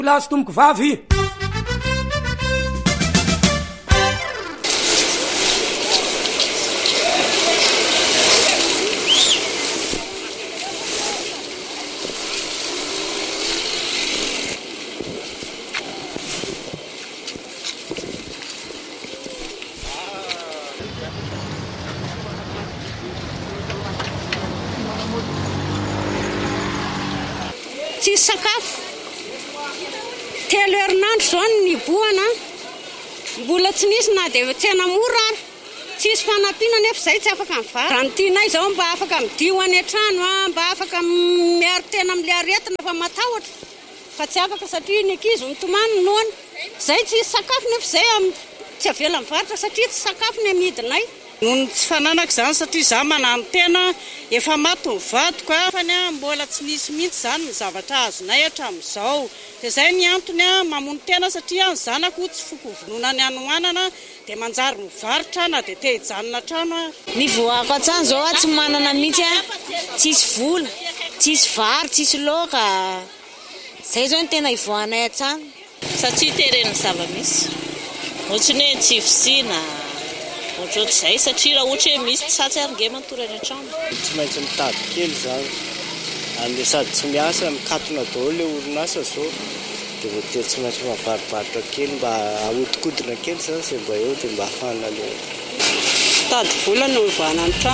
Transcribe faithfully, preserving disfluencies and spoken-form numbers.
plasy tomoko vavy tsisy sakafo telo herinandro zao ny boana mbola tsy nisy na dia tsena mora ary tsisy fanampiana nefa izay tsy afaka mivary raha ny tianay izao mba afaka midio any an-trano a mba afaka miaro tena amin'ilay aretina fa matahotra fa tsy afaka satria ny ankizy mitomany noana izay tsisy sakafo nefa izay tsy avela mivarotra satria tsy sakafo ny amidinay noho tsy fananako izany satria za manano tena efa maty ny vadiko afany a mbola tsy nisy mihitsy izany ny zavatra azonay hatramin'izao dia izay ny antony a mamono tena satria ny zanako tsy fokovonona ny anohanana dia manjary mivarotra na dia te hijanona trano a ny voako an-trano izao a tsy manana mihitsy a tsisy vola tsisy vary tsisy laoka izay izao ny tena ivoanay an-trano satria terena zava-misy ohatrany hoe tsy fisina ohatr'izay satria raha ohatra hoe misy tsatsy aringe mantorany an-trano tsy maintsy mitady kely zany anle sady tsy miasa mikatona daholo ilay orinasa zao dia voatery tsy maintsy mavarivarotra kely mba ahodikodina kely zany izay mba eo dia mba hafana le tady vola no ivana ny trano